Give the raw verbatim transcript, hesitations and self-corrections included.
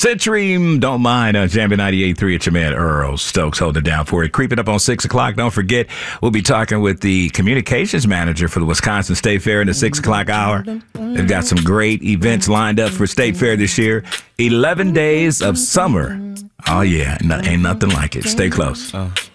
Century, don't mind. Uh, Jammin' ninety-eight point three. It's your man Earl Stokes holding it down for you. Creeping up on six o'clock. Don't forget, we'll be talking with the communications manager for the Wisconsin State Fair in the six o'clock hour. They've got some great events lined up for State Fair this year. eleven days of summer. Oh, yeah. No, ain't nothing like it. Stay close. Oh.